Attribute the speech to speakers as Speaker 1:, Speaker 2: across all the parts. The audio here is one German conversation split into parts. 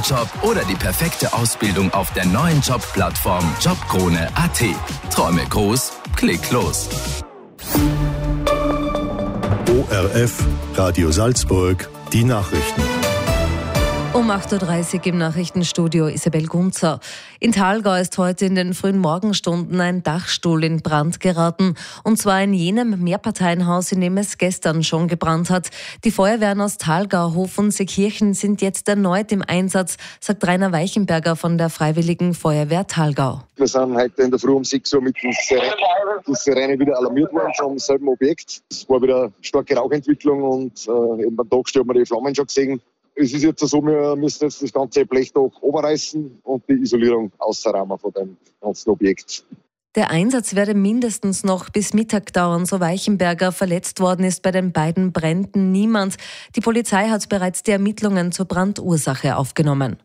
Speaker 1: Traumjob oder die perfekte Ausbildung auf der neuen Jobplattform Jobkrone.at. Träume groß, klick los.
Speaker 2: ORF, Radio Salzburg, die Nachrichten.
Speaker 3: Um 8.30 Uhr im Nachrichtenstudio Isabel Gunzer. In Thalgau ist heute in den frühen Morgenstunden ein Dachstuhl in Brand geraten. Und zwar in jenem Mehrparteienhaus, in dem es gestern schon gebrannt hat. Die Feuerwehren aus Thalgau, Hof und Seekirchen sind jetzt erneut im Einsatz, sagt Rainer Weichenberger von der Freiwilligen Feuerwehr Thalgau.
Speaker 4: Wir sind heute in der Früh um 6 Uhr mit der Sirene wieder alarmiert worden vom selben Objekt. Es war wieder starke Rauchentwicklung und eben beim Tagsstehen haben wir die Flammen schon gesehen. Es ist jetzt so, wir müssen jetzt das ganze Blechdach oberreißen und die Isolierung ausräumen von dem ganzen Objekt.
Speaker 3: Der Einsatz werde mindestens noch bis Mittag dauern, so Weichenberger. Verletzt worden ist bei den beiden Bränden niemand. Die Polizei hat bereits die Ermittlungen zur Brandursache aufgenommen.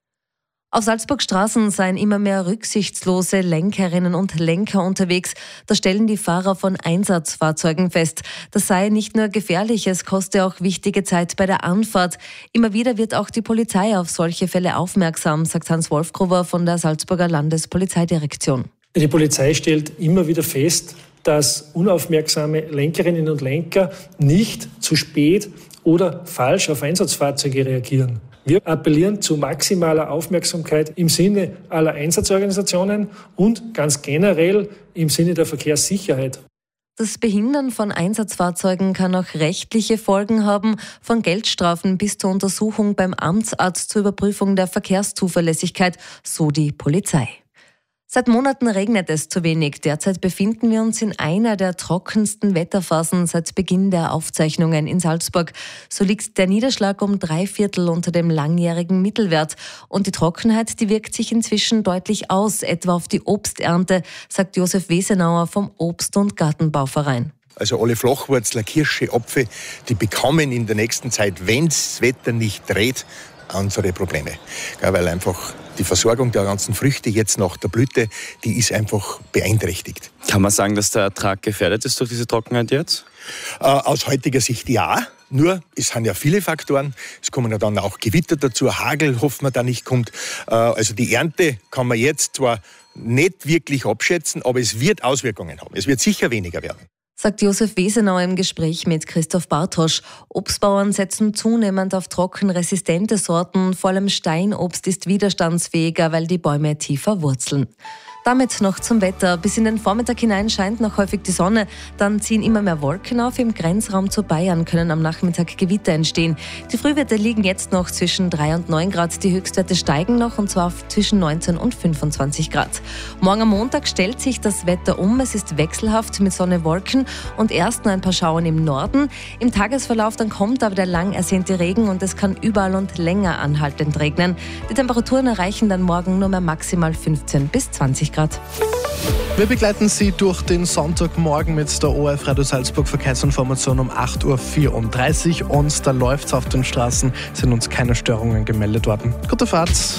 Speaker 3: Auf Salzburg Straßen seien immer mehr rücksichtslose Lenkerinnen und Lenker unterwegs. Das stellen die Fahrer von Einsatzfahrzeugen fest. Das sei nicht nur gefährlich, es koste auch wichtige Zeit bei der Anfahrt. Immer wieder wird auch die Polizei auf solche Fälle aufmerksam, sagt Hans Wolfgruber von der Salzburger Landespolizeidirektion.
Speaker 5: Die Polizei stellt immer wieder fest, dass unaufmerksame Lenkerinnen und Lenker nicht zu spät oder falsch auf Einsatzfahrzeuge reagieren. Wir appellieren zu maximaler Aufmerksamkeit im Sinne aller Einsatzorganisationen und ganz generell im Sinne der Verkehrssicherheit.
Speaker 3: Das Behindern von Einsatzfahrzeugen kann auch rechtliche Folgen haben, von Geldstrafen bis zur Untersuchung beim Amtsarzt zur Überprüfung der Verkehrszuverlässigkeit, so die Polizei. Seit Monaten regnet es zu wenig. Derzeit befinden wir uns in einer der trockensten Wetterphasen seit Beginn der Aufzeichnungen in Salzburg. So liegt der Niederschlag um 3/4 unter dem langjährigen Mittelwert. Und die Trockenheit, die wirkt sich inzwischen deutlich aus, etwa auf die Obsternte, sagt Josef Wesenauer vom Obst- und Gartenbauverein.
Speaker 6: Also alle Flachwurzler, Kirsche, Apfel, die bekommen in der nächsten Zeit, wenn das Wetter nicht dreht, unsere Probleme. Ja, weil einfach die Versorgung der ganzen Früchte jetzt nach der Blüte, die ist einfach beeinträchtigt.
Speaker 7: Kann man sagen, dass der Ertrag gefährdet ist durch diese Trockenheit jetzt?
Speaker 6: Aus heutiger Sicht ja. Nur, es sind ja viele Faktoren. Es kommen ja dann auch Gewitter dazu, Hagel hoffen wir da nicht kommt. Also die Ernte kann man jetzt zwar nicht wirklich abschätzen, aber es wird Auswirkungen haben. Es wird sicher weniger werden,
Speaker 3: sagt Josef Wesenauer im Gespräch mit Christoph Bartosch. Obstbauern setzen zunehmend auf trockenresistente Sorten. Vor allem Steinobst ist widerstandsfähiger, weil die Bäume tiefer wurzeln. Damit noch zum Wetter. Bis in den Vormittag hinein scheint noch häufig die Sonne. Dann ziehen immer mehr Wolken auf. Im Grenzraum zu Bayern können am Nachmittag Gewitter entstehen. Die Frühwerte liegen jetzt noch zwischen 3 und 9 Grad. Die Höchstwerte steigen noch, und zwar auf zwischen 19 und 25 Grad. Morgen am Montag stellt sich das Wetter um. Es ist wechselhaft mit Sonne, Wolken und erst noch ein paar Schauern im Norden. Im Tagesverlauf dann kommt aber der lang ersehnte Regen und es kann überall und länger anhaltend regnen. Die Temperaturen erreichen dann morgen nur mehr maximal 15 bis 20 Grad.
Speaker 8: Wir begleiten Sie durch den Sonntagmorgen mit der ORF Radio Salzburg Verkehrsinformation um 8.34 Uhr und da läuft's auf den Straßen, sind uns keine Störungen gemeldet worden. Gute Fahrt!